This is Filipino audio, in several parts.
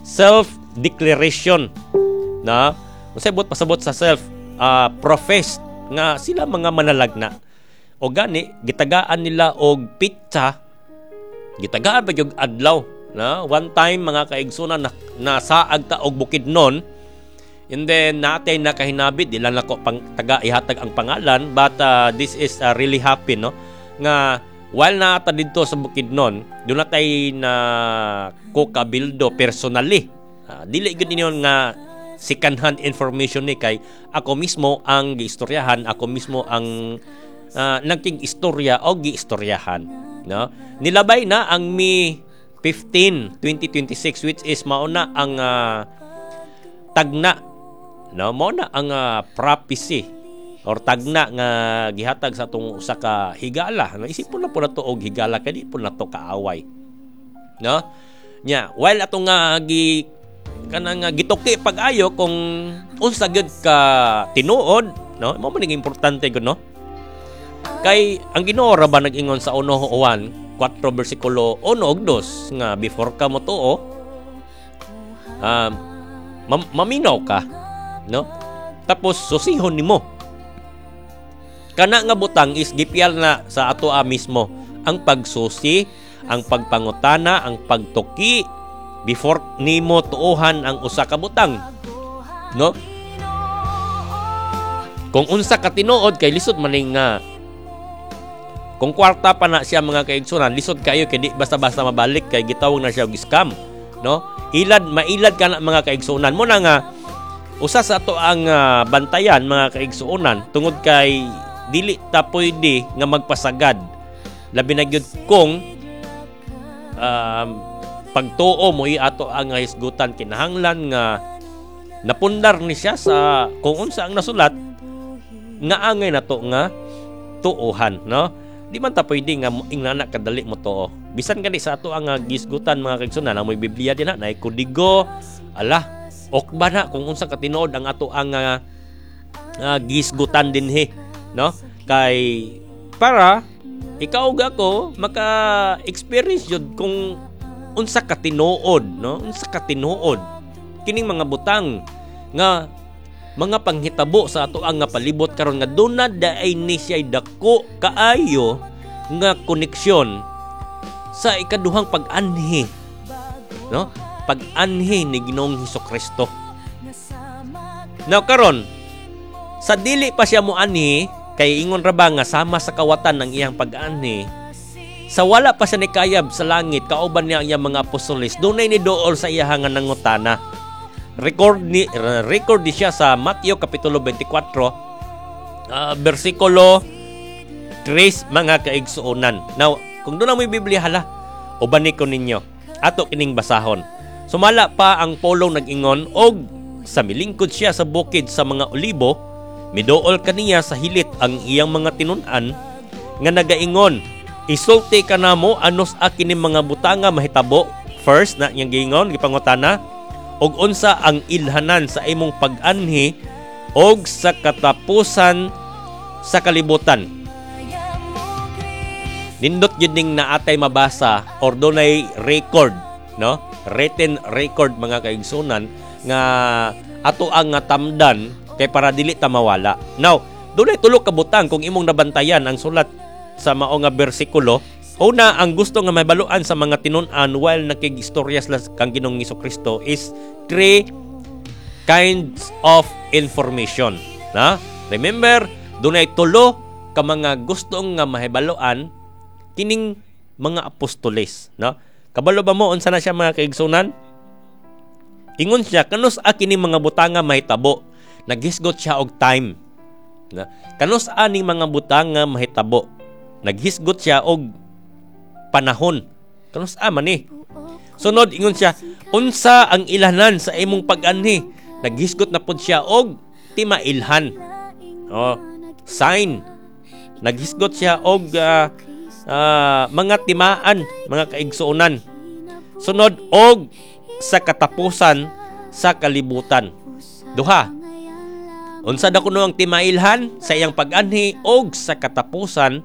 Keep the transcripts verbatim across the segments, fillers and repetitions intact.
self-declaration na unsay bot pasabot sa self uh, professed nga sila mga manalagna o gani gitagaan nila og pitsa, gitagaan pa yung adlaw na one time mga kaigsunan na nasaag ta og Bukidnon, and then natin nakahinabit dila nako pang taga ihatag ang pangalan, but uh, this is uh, really happy no nga while nata dito sa Bukidnon doon natay na ko kabildo personally, uh, dili gud ninyo nga second hand information ni kay ako mismo ang giistoryahan, ako mismo ang uh, nagking istorya o giistoryahan no. Nilabay na ang May fifteenth, twenty twenty-six, which is mauna ang uh, tagna no, mauna ang uh, prophecy or tagna nga gihatag sa atong usa ka higala. Naisipon na po na to og higala kay di po na to kaaway no nya. While atong nga uh, gi kanang uh, gituki pag-ayo kung unsa gyud ka tinuod no, mao man ning importante gud no. Kay ang Ginoo ra ba nag-ingon sa uno Juan four bersikulo one ug two nga before ka mo tuo um, mam- maminaw ka no, tapos susihon nimo kana nga butang is gipiyal na sa ato a mismo ang pagsusi, ang pagpangutana, ang pagtuki before nimo tuohan ang usa ka butang no. Kung unsa ka tinuod kay lisod maning nga kung kwarta pa na siya mga kaigsunan, lisod kayo kay di basta-basta mabalik kay gitawag na siya og scam no. Ilad mailad ka na mga kaigsunan mo na nga usa sa ato ang uh, bantayan mga kaigsunan tungod kay dili ta pwede nga magpasagad labi na gyud kung um, pagtuo mo i ato ang hisgutan kinahanglan nga napundar ni siya sa kung unsa ang nasulat nga angay nato nga tuohan no. Di man ta pwede nga ingnana kadali mo tuo bisan kani sa ato ang uh, gisgutan mga kaigsunan ang may Biblia din na nay kudigo ala okba na kung unsa ka tinuod ang ato ang uh, uh, gisgutan dinhi no, kay para ikaw ug ako maka-experience jud kung unsa ka tinuod no, unsa ka tinuod kining mga butang nga mga panghitabo sa ato ang nga palibot karon nga duna daay ni siya dako kaayo nga koneksyon sa ikaduhang pag-anhi no, pag-anhi ni Ginoong Hesukristo. Now karon sa dili pa siya mo anhi kay ingon ra ba nga sama sa kawatan ng iyang pag-anhi, sa wala pa siya nikayab sa langit kauban niya ang iyang mga apostoles dunay ni dool sa iyang nga nangutana. Record ni record di siya sa Mateo kapitulo twenty-four uh, bersikulo three mga kaigsuonan. Now kung doon na mo Biblia hala uban ni ko ninyo ato kining basahon. Sumala pa ang Polo nag-ingon og sa milingkod siya sa bukid sa mga olibo miduol kaniya sa hilit ang iyang mga tinun-an nga nagaingon isulti ka namo anos a kini mga butanga mahitabo. First na iyang giingon gipangutana og unsa ang ilhanan sa imong pag-anhi og sa katapusan sa kalibutan. Nindot yun ning naatay mabasa or dunay record no, written record mga kaigsunan nga ato ang nga tamdan kay para dili ta mawala. Now dunay tulo ka butang kung imong nabantayan ang sulat sa mao nga bersikulo. Una, ang gusto nga mabaluan sa mga tinun-an while nakigistoryas kang Ginoong Hesukristo is three kinds of information. Na? Remember, dunay tulo ka mga gustong nga mahibaluan kining mga apostoles. No? Kabalo ba mo unsa na siya mga kaigsunan? Ingon siya, kanus a kining mga butanga mahitabo. Naghisgot siya og time. Na? Kanus aning mga butanga mahitabo. Naghisgot siya og panahon. Kanus aman eh. Sunod ingon siya, unsa ang ilhanan sa imong pag-anhi? Naghisgot na pud siya og timailhan. Oh, sign. Naghisgot siya og uh, uh, mga timaan, mga kaigsuonan. Sunod og sa katapusan sa kalibutan. Duha. Unsa da kuno ang timailhan sa iyang pag-anhi og sa katapusan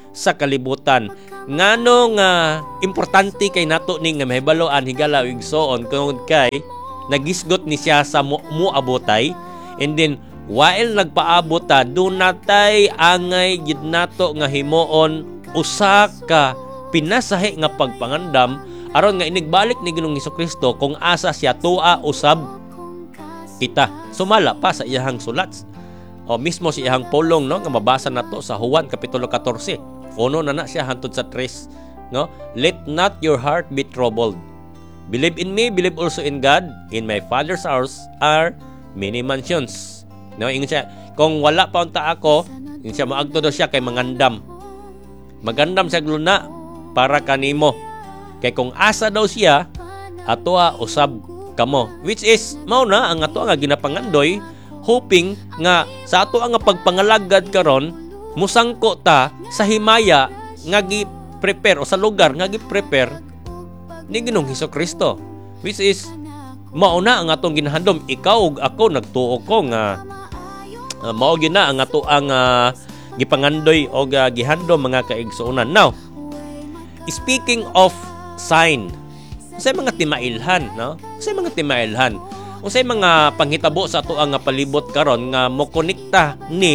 sa kalibutan. Ngano nga importante kay nato ni nga mahibaloan higala ug igsoon tungod kay nagisgot ni siya sa mu- muabotay, and then while nagpaabot ta dunatay angay gid nato nga himuon usa ka pinasahi nga pagpangandam aron nga inigbalik ni Ginoong Hesukristo kung asa siya tua usab kita. Sumala pa sa iyahang sulat o mismo si iyahang pulong, no, nga mabasa nato sa Juan kapitulo fourteen. Uno na na siya hantod sa tres, no? Let not your heart be troubled. Believe in me, believe also in God. In my Father's house are many mansions. No, ingon siya, kung wala pa unta ako, ingon siya moagto daw siya kay mangandam. Magandam siya gluna para kanimo. Kay kung asa daw siya, atoa usab kamo. Which is mao na ang ato nga ginapangandoy, hoping nga sa ato nga pagpangalagad karon musangko ta sa himaya nga gi-prepare o sa lugar nga gi-prepare ni Ginoong Hesukristo, which is mao na ang atong ginahandom. Ikaw ug ako nagtuo ko nga uh, mao gyud na ang ato ang uh, gipangandoy o uh, gihandom mga kaigsuonan. Now, speaking of sign, unsay mga timailhan, no? Unsay mga timailhan? Unsay mga panghitabo sa ato ang palibot karon nga mokonekta ni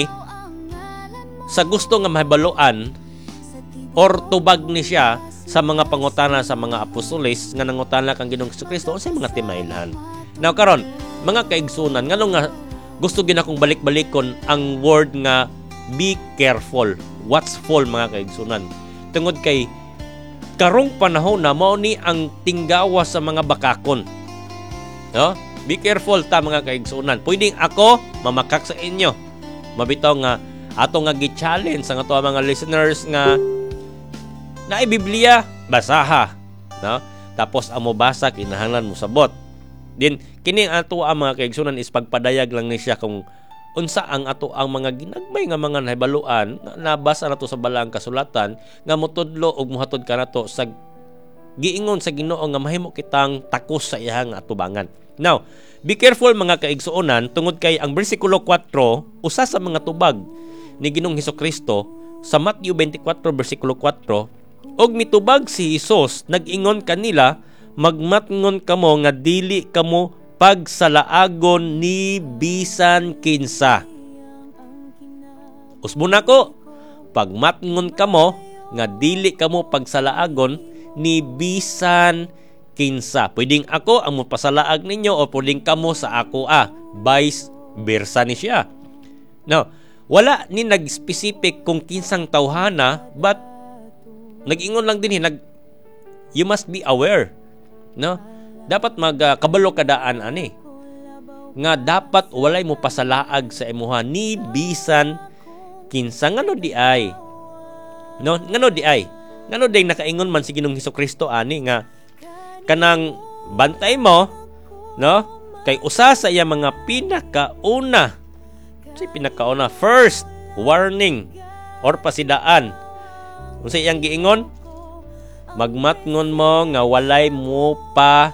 sa gusto nga mahibaloan or tubag ni siya sa mga pangutana sa mga apostoles nga nangutana kang Ginoong Hesukristo, unsay mga timailhan? Now karon, mga kaigsunan, ngano nga gusto gid akong balik-balikon ang word nga be careful, watchful mga kaigsunan. Tungod kay karong panahon na mao ni ang tinggawa sa mga bakakon. No? Be careful ta mga kaigsunan. Pwedeng ako mamakak sa inyo. Mabitaw nga ato nga gi-challenge ang ato mga listeners nga na Biblia basaha, no? Tapos amo basa kinahanglan mo sabot. Din kini ato ang mga kaigsunan is pagpadayag lang ni siya kung unsa ang ato ang mga ginagmay nga mga nahibaluan nga nabasa nato sa balaang kasulatan nga motudlo og mohatod kanato sa giingon sa Ginoo nga mahimo kitang takos sa iyang atubangan. Now, be careful mga kaigsuonan tungod kay ang bersikulo four usa sa mga tubag ni Ginoong Hesukristo sa Matthew twenty-four bersikulo four, og mitubag si Hesus nag-ingon kanila, magmatngon kamo nga dili kamo pagsalaagon ni bisan kinsa. Usbo nako, pagmatngon kamo nga dili kamo pagsalaagon ni bisan kinsa. Pwedeng ako ang mapasalaag ninyo o pwedeng kamo sa ako ah. Vice versa ni siya. No, wala ni nag-specific kung kinsang tawhana, but nag-ingon lang din nag you must be aware, no? Dapat magkabalo uh, kadaan ani nga dapat walay mo pasalaag sa imuha ni bisan kinsa. Ngano di ay, no? Ngano di ay ngano day nakaingon man si Ginoong Hesukristo ani nga kanang bantay mo, no? Kay usa sa iya mga pinakauna, si pinakauna first warning or pasidaan, unsa iyang giingon? Magmatngon mo nga walay mo pa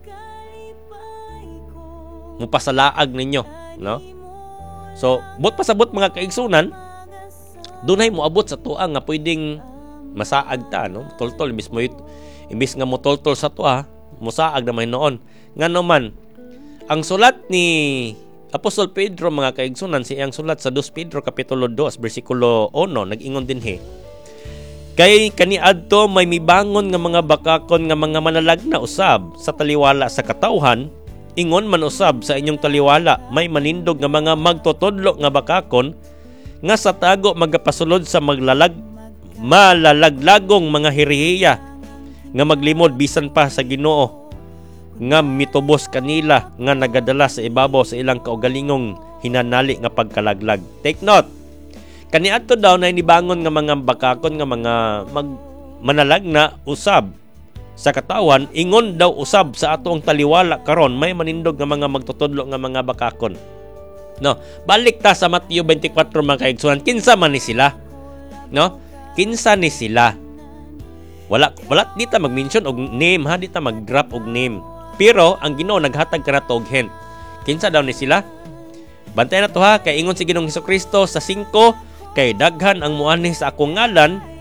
mo pasalaag ninyo, no? So, but pasabot mga kaigsunan, dunay mo abot sa tuwa nga pwedeng masaag ta, no? Toltol imbis mo ito, imbis nga mo toltol sa tuwa, musaag naman noon. Ngano man ang sulat ni Apostol Pedro mga kaigsunan, siyang sulat sa Dos Pedro kapitulo two bersikulo one, nag-ingon din he, kay kaniadto may mibangon nga mga bakakon nga mga manalagna usab sa taliwala sa katawhan, ingon man usab sa inyong taliwala may manindog nga mga magtutudlo nga bakakon nga sa tago magapasulod sa maglalag malalaglagong mga hirihiya nga maglimod bisan pa sa Ginoo nga mitubos kanila nga nagadala sa ibabaw sa ilang kaugalingong hinanali nga pagkalaglag. Take note, kaniadto daw na inibangon nga mga bakakon nga mga mag manalagna usab sa katawan, ingon daw usab sa atong taliwala karon may manindog nga mga magtutudlo nga mga bakakon. No, balik ta sa Matthew twenty-four mga kaigsunan, kinsa man ni sila? No? Kinsa ni sila? Wala wala dita mag-mention og name ha, dita mag-drop og name. Pero ang Ginoo naghatag kanato og hint. Kinsa daw ni sila? Bantay na to ha, kay ingon si Ginoong Hesukristo sa five, kay daghan ang muani sa akong ngalan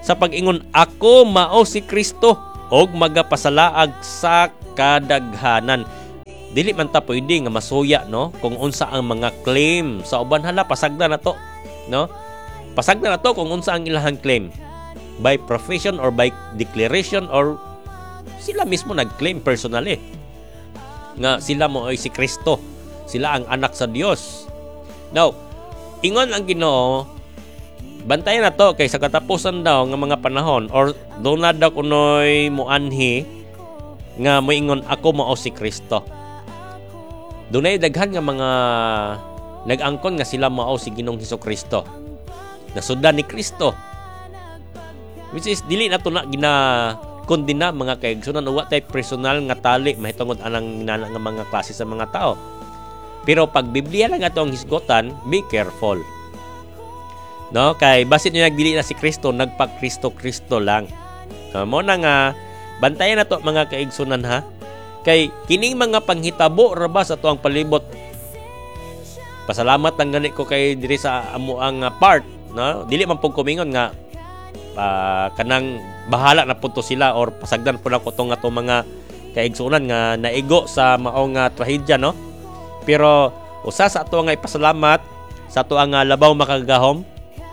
sa pag-ingon ako mao si Kristo og magapasalaag sa kadaghanan. Dili man ta pwede nga masuya, no, kung unsa ang mga claim sa uban. Hala, pasagda na to, no, pasagda na to kung unsa ang ilahang claim by profession or by declaration, or sila mismo nag-claim personally nga sila mo ay si Kristo, sila ang anak sa Dios. Now, ingon ang Ginoo, bantayan na to kay sa katapusan daw nga mga panahon, or do na daw kunoy muanhi nga moingon ako mao si Kristo. Dunay daghan nga mga nag-angkon nga sila mao si Ginoong Hesukristo, nasuddan ni Kristo, which is dili na to na gina kondina mga kaigsunan, uwa tay personal nga tali mahitungod anang inana nga mga klase sa mga tao. Pero pag Biblia lang ato ang hisgotan, be careful, no, kay basit niya nagdili na si Kristo, nagpa Kristo Kristo lang. Uh, mo na nga bantayan na to mga kaigsunan, ha, kay kining mga panghitabo ra ba sa tuang palibot. Pasalamat lang gani ko kay diri sa amo ang part, no, dili man pug kumingon nga uh, kanang bahala na punto sila or pasagdan po na ko itong ato mga kaigsunan nga naigo sa maong uh, trahedya, no. Pero usa sa ato nga ipasalamat sa ato ang uh, labaw makagahom,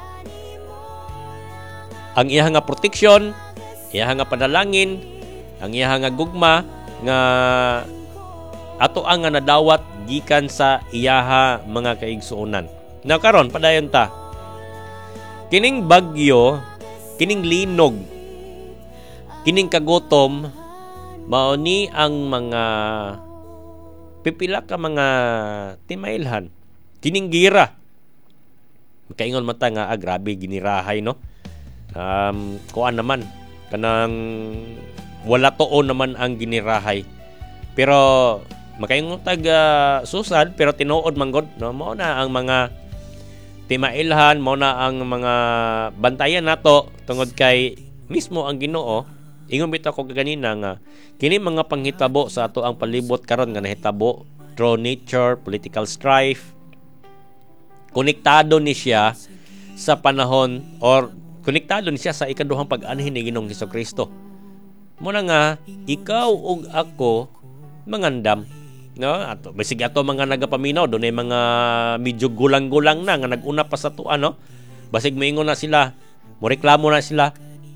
ang iya nga protection, iya nga panalangin, ang iya nga gugma nga ato ang nga nadawat gikan sa iyaha mga kaigsuonan. Na karon padayon ta, kining bagyo, kining linog, kining kagutom, mao ni ang mga pipila ka mga timailhan, kining gira. Makaingon man ta nga ah, grabe ginirahay, no. Um, kuan naman kanang wala tuon naman ang ginirahay, pero makaingon tag uh, susad pero tinuod man gud, no. Mao na ang mga timailhan, mao na ang mga bantayan nato tungod kay mismo ang Ginoo. Ingon bitaw ko ganina nga kini mga panghitabo sa ato ang palibot karon nga nahitabo through nature, political strife, konektado ni siya sa panahon, or konektado ni siya sa ikaduhang pag-anhin ni Ginoong Hesukristo. Muna nga ikaw ug ako mangandam, no, ato basig ato mga nagapaminaw dunay mga medyo gulang-gulang na nga naguna pa sa tuwa, no, basig moingon na sila, moreklamo na sila,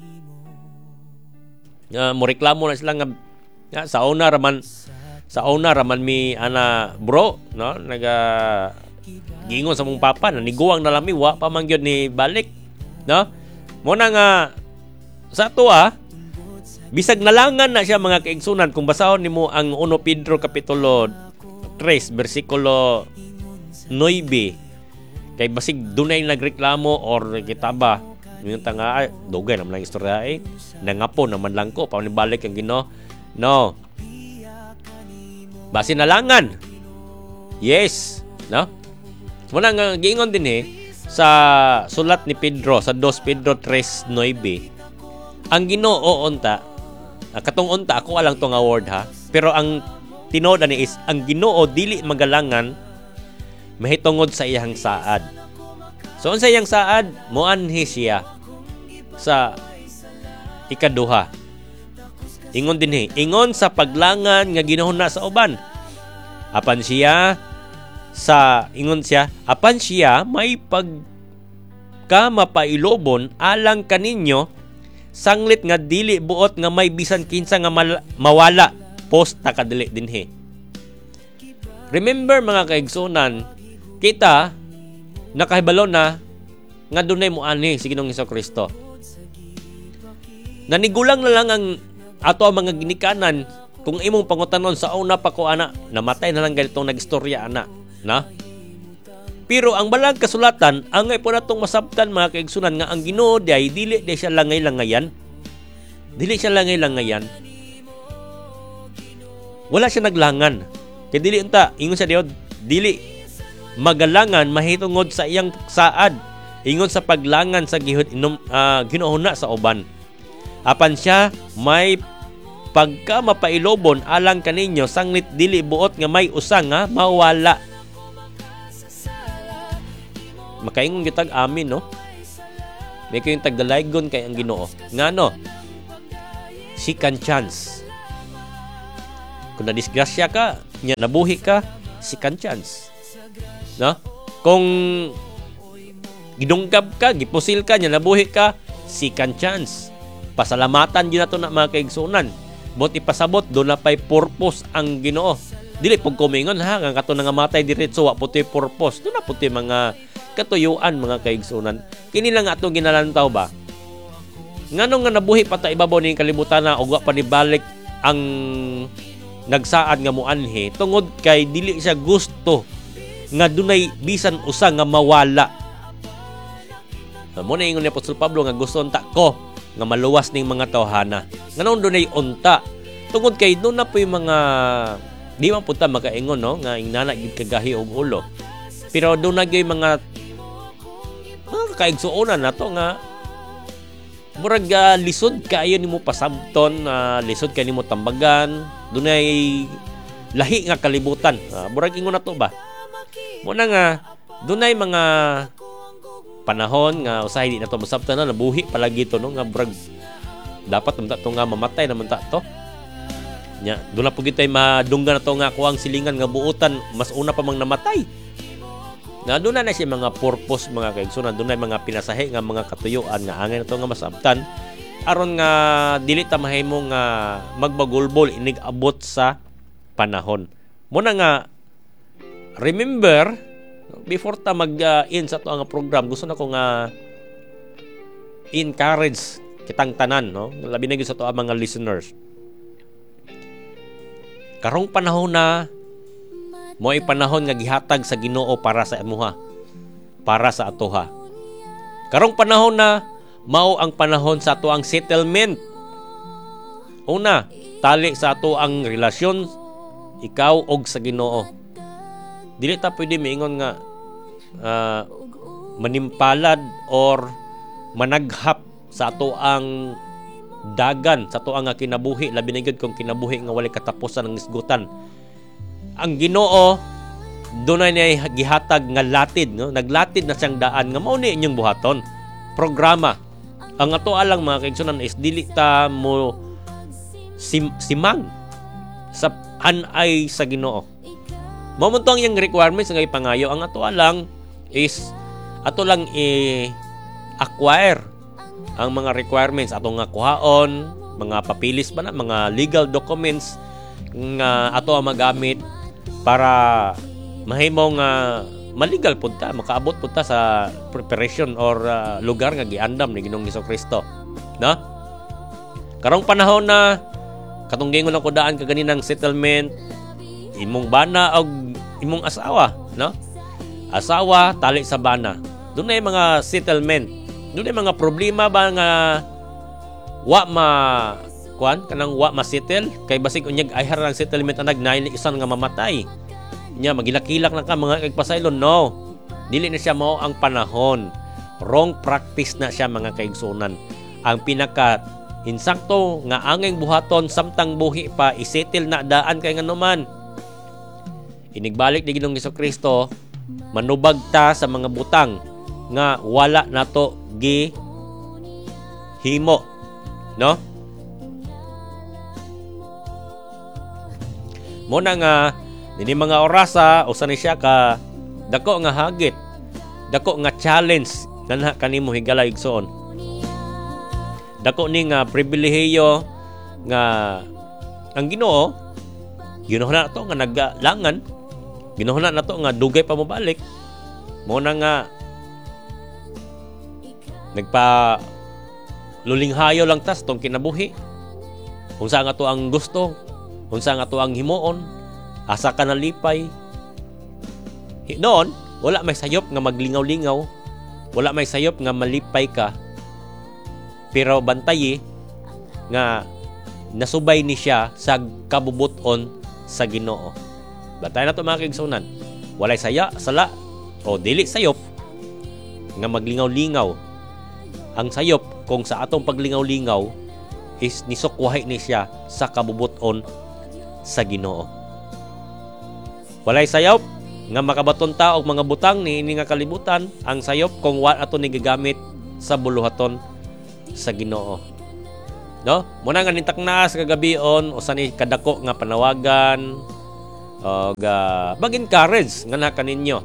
uh, moreklamo na sila nga uh, sa una raman sa una raman mi ana bro, no, naga giingon sa mong papa na niguwang na lami wa pa man gyud ni balik, no. Muna nga sa tuwa bisag nalangan na siya mga kaigsunan. Kung basahon nimo ang First Pedro kapitulo three bersikulo nine, kay basig dunay nagreklamo or kitaba yung tanga dugay naman ang istorya, eh nangapo naman lang ko panibalik ang Ginoo, no, basi nalangan, yes, no. Muna nga giingon din eh sa sulat ni Pedro sa Second Pedro three nine, ang Ginoo unta, katong unta ako alang tong award, ha, pero ang tinuod ani is ang Ginoo dili magalangan mahitungod sa iyang saad. So unsa iyang saad? Moanhi siya sa ikaduha. Ingon dinhi, ingon sa paglangan nga ginahuna sa uban. Apan siya sa ingon siya, apan siya may pagka mapailobon alang kaninyo, sanglit nga dili buot nga may bisan kinsa nga mal- mawala posta kadili dinhi. Remember mga kaigsunan, kita nakahibalo na nga dunay moani si Ginoong Hesukristo. Nanigulang na lang ang ato ang mga ginikanan. Kung imong pangutanon sa una pa ko ana, namatay na lang ganitong nagistorya ana, na? Pero ang balag kasulatan, angay po natong masabtan mga kaigsunan nga ang Ginoo day dili day siya langay-langayan. Dili siya langay-langayan. Wala siya naglangan. Kay dili unta, ingon sa Dios, dili magalangan mahitungod sa iyang saad. Ingon sa paglangan sa gihud inom uh, ginuhuna sa uban. Apan siya may pagka mapailobon alang kaninyo, sanglit dili buot nga may usa nga mawala. Makaingon gitag amin, no? May kayong tagdalaygon kay ang Ginoo. Ngano? Second chance. Kung nadisgrasya ka, nya nabuhi ka, second chance. No? Kung gidungkab ka, gipusil ka, nya nabuhi ka, second chance. Pasalamatan din nato na mga kaigsunan. Bot ipasabot, doon na pa'y purpose ang Ginoo. Dili pag kumingon ha, nga kato nga matay diretso, wa puti purpose. Doon na puti mga katuyuan mga kaigsunan. Kini lang atong ginalantaw ba? Nganong nga nabuhi pa ta ibabaw ning kalibutan na ug wa pa nibalik ang nagsaad nga muanhi tungod kay dili siya gusto nga dunay bisan usa nga mawala. Mo na ingon ni Apostol Pablo nga gusto unta ko nga maluwas ning mga tawhana. Nganong dunay unta tungod kay doon na po yung mga di man punta makaingon no nga ingnana gid kagahi og ulo. Pero doon na gyud mga mga kaigsuonan nato nga murag uh, lisod kaayo nimo pasabton, uh, lisod kay nimo tambagan, dunay lahi nga kalibutan. Uh, murag ingon nato ba? Muna nga dunay mga panahon nga usahay di nato masabtan na nabuhi palagi to no nga murag dapat namta to nga mamatay naman ta to. Nya, doon na po kita'y madunggan na to nga kuwang silingan nga buutan, mas una pa mang namatay. Na doon na na siya mga purpose, mga kaigsunan, doon na mga pinasahe nga mga katuyuan nga angay na to nga masabtan. Aron nga dili ta mahimo nga magbagulbol inig abot sa panahon. Muna nga remember before ta mag-in uh, sa to nga program, gusto na ko nga encourage kitang tanan, no? Labi na gyud sa to mga listeners. Karong panahon na mo ay panahon nga gihatag sa Ginoo para sa amuha, para sa atoha. Karong panahon na mao ang panahon sa ato ang settlement. Una, tali sa ato ang relasyon ikaw og sa Ginoo. Dili ta pwede miingon nga uh, manimpalad or managhap sa ato ang dagan sa tuang nga kinabuhi, labi na gyud kung kinabuhi nga walay katapusan ng isgutan. Ang Ginoo dunay niya gihatag nga latid, no? Naglatid na siyang daan nga mao ni inyong buhaton. Programa. Ang ato alang mga kaigsunan is dili ta mo sim, simang sa anay sa Ginoo. Mao man tong yang requirements nga ipangayo. Ang ato alang is ato lang i-acquire ang mga requirements ato nga kuhaon, mga papilis ba na, mga legal documents nga ato ang magamit para mahimo nga maligal pud ta, makaabot pud ta sa preparation or uh, lugar nga giandam ni Ginoong Hesukristo, no? Karong panahon na katong gingon ako daan kaganinang settlement, imong bana og imong asawa, no? Asawa tali sa bana. Dunay mga settlement. Doon ay mga problema ba nga wa ma kuan kanang wa ma-settle kay basig unyag ay harang settlement anag naili isan nga mamatay. Nya magilakilak na ka mga kagpasaylon, no. Dili na siya mao ang panahon. Wrong practice na siya mga kaigsunan. Ang pinaka insakto nga angeng buhaton samtang buhi pa isettle na daan kay nganuman. Inigbalik ni Ginoong Hesukristo manubag ta sa mga butang nga wala nato gi himo, no? Mo na nga nini mga orasa usa ni siya ka dako nga hagit, dako nga challenge kanha kanimo higala igsoon. Dako ni nga pribilehiyo nga ang Ginoo ginuhuna nato nga naglangan, ginuhuna nato nga dugay pa mobalik. Mo na nga nagpa lulinghayo lang tas tong kinabuhi. Unsa nga to ang gusto, unsa nga to ang himuon, asa ka nalipay. Noon, wala may sayop nga maglingaw-lingaw, wala may sayop nga malipay ka. Pero bantayi nga nasubay ni siya sa kabubuton sa Ginoo. Bantay na to mga kaigsunan. Walay saya, sala o dili sayop nga maglingaw-lingaw. Ang sayop kung sa atong paglingaw-lingaw is nisukwahay ni siya sa kabubuton sa Ginoo. Walay sayop nga makabaton ta og mga butang ni ini nga kalibutan. Ang sayop kung wa ato ni gigamit sa buluhaton sa Ginoo. No? Muna nga nitakna sa kagabion usa ni kadako nga panawagan og uh, mag-encourage nga na kaninyo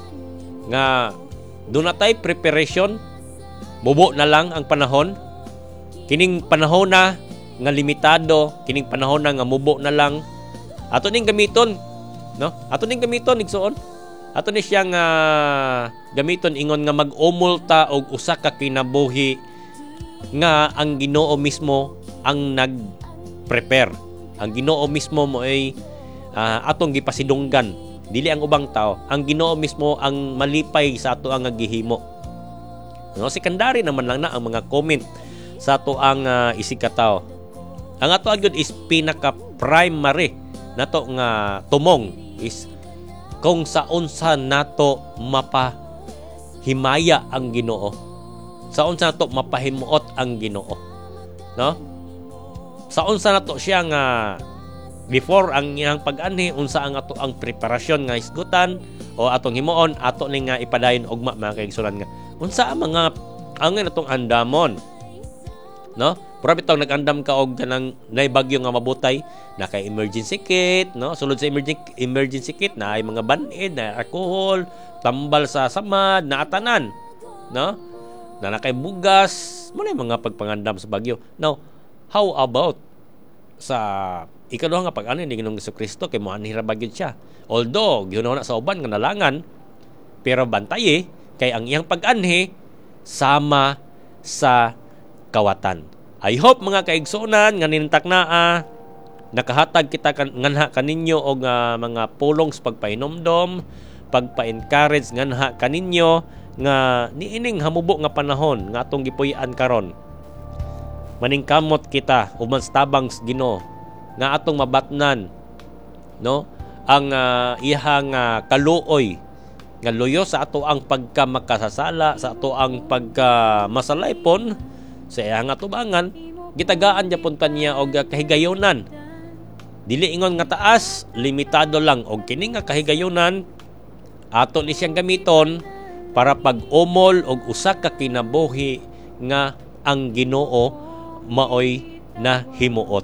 nga do na tay preparation, bubo na lang ang panahon. Kining panahon na nga limitado, kining panahon na nga mubo na lang. Ato ning gamiton, no? Ato ning gamiton igsuon. Ato ni siya nga gamiton ingon nga mag-umulta og usa ka kinabuhi nga ang Ginoo mismo ang nag-prepare. Ang Ginoo mismo mo ay uh, atong gipasidunggan, dili ang ubang tao. Ang Ginoo mismo ang malipay sa ato ang gihimo. No, secondary naman lang na ang mga comment sa ato ang uh, isikataw. Ang ato agud is pinaka primary nato nga tumong is kung sa unsa nato mapahimaya ang Ginoo. Sa unsa nato mapahimuot ang Ginoo. No? Sa unsa nato siya nga before ang iyang pag-anhi, unsa ang ato ang preparasyon nga isgutan o atong himuon, ato ni nga ipadayon ugma mga kaigsunan nga. Unsa ang mga ang natong andamon? No? Pero bitaw nag-andam ka og kanang nay bagyo nga mabutay, na kay emergency kit, no? Sulod sa emergency emergency kit na ay mga band-aid, na alcohol, tambal sa samad, na atanan, no? Na nakay bugas, mo na mga pagpangandam sa bagyo. Now, how about sa ikaduha nga pag-ani ni Ginoong Jesucristo kay moanhi ra bagyo siya. Although gihuna na sa uban nga nalangan, pero bantay eh, kay ang iyang pag-anhi sama sa kawatan. I hope mga kaigsunan nga nintak naa nakahatag kita kan nganha kaninyo og uh, mga pulong sa pagpainomdom, pagpa-encourage nganha kaninyo nga niining hamubo nga panahon nga atong gipuy-an karon. Maningkamot kita uman sa tabang sa Ginoo nga atong mabatnan, no, ang uh, iyang uh, kaluoy nga luyo sa ato ang pagka makasasala, sa ato ang pagka masalaypon sa iyang atubangan, gitagaan gyapon ta niya og kahigayonan. Dili ingon nga taas, limitado lang og kini nga kahigayonan ato ni siyang gamiton para pag-umol og usa ka kinabuhi nga ang Ginoo maoy nahimuot.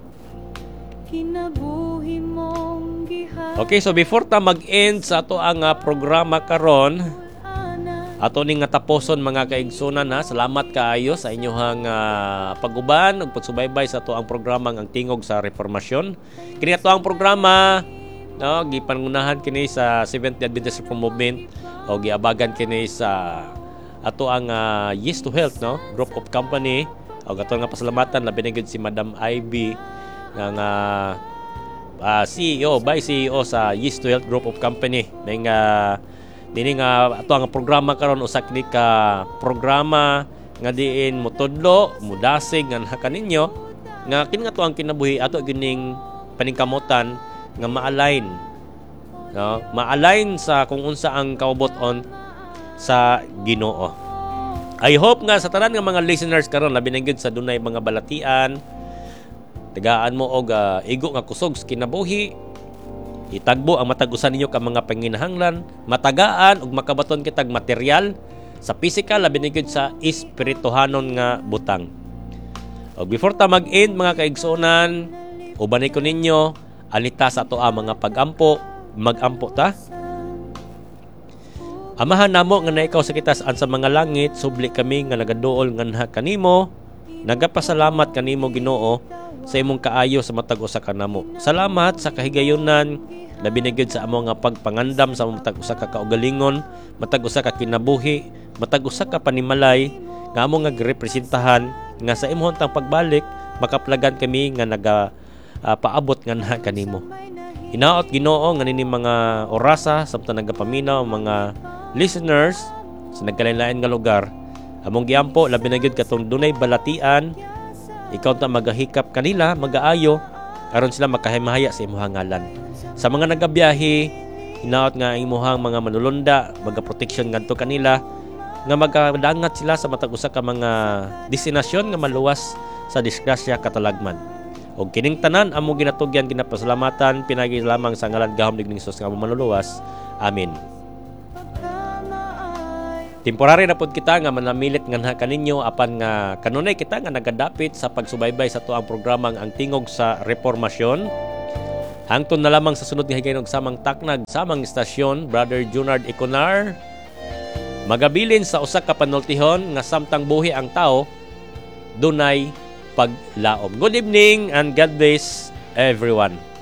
Okay, so before ta mag-end sa ato ang uh, programa karon, ato ning nga taposon mga kaigsunan ha. Salamat kaayo sa inyong uh, pag-uban ug pagsubaybay sa ato ang programa ang tingog sa reformasyon. Kini ato ang programa, no, gipangunahan kini sa Seventh-day Adventist Reform Movement o giabagan kini sa ato ang uh, Yes to Health, no, group of company. Og ato nga pasalamatan labi na gid si Madam Ivy nga uh, uh, C E O, by C E O sa Yes to Health group of company. Ning uh, dini nga ato ang programa karon usa kini ka programa nga diin motudlo, mudasig nga kaninyo nga kini nga to ang kinabuhi ato gining paningkamutan nga ma-align, no, ma-align sa kung unsa ang kauboton sa Ginoo. I hope nga sa tanan nga mga listeners karon labi na gyud sa dunay mga balatian, tagaan mo og uh, igo nga kusog sa kinabuhi, itagbo ang matag-usan ninyo ka mga panginahanglan, matagaan ug makabaton kitag material sa physical labi na gyud sa espirituhanon nga butang. Og before ta mag-end mga kaigsunan, ubanay ko ninyo alita sa ato ang mga pag-ampo, mag-ampo ta. Amahan namo nga na ikaw sa kitas-an sa mga langit, subli kami nga nagaduol nganha kanimo, nagapasalamat kanimo Ginoo sa imong kaayo sa matag usa ka namo. Salamat sa kahigayonan labi na gyud sa amo nga pagpangandam sa matag usa ka kaugalingon, matag usa ka kinabuhi, matag usa ka panimalay nga amo nga girepresentahan nga sa imong tang pagbalik makaplagan kami nga naga uh, paabot nganha kanimo. Hinaot Ginoo nga nini mga orasa samtang nagapaminaw mga listeners sa nagkalain-lain nga lugar, among giampo labi na gyud katong dunay balatian, ikaw ta magahikap kanila, magaayo aron sila makahimahaya sa imong ngalan. Sa mga nagabiyahe, hinaot nga imong mga manulunda, magaproteksyon ngadto kanila nga magadangat sila sa matag usa ka mga destinasyon nga maluwas sa disgrasya katalagman. Og kining tanan amo ginatugyan ginapasalamatan pinagi lamang sa ngalan gahom ning Hesus nga manluluwas. Amen. Temporary na pod kita nga manamilit nga kaninyo apan nga kanunay kita nga nagadapit sa pagsubaybay sa tuang programang ang tingog sa reformasyon. Hangtod na lamang sa sunod nga higaynon samang taknag samang istasyon, Brother Junard Iconar. Magabilin sa usa ka panultihon nga samtang buhi ang tao, dunay paglaom. Good evening and God bless everyone.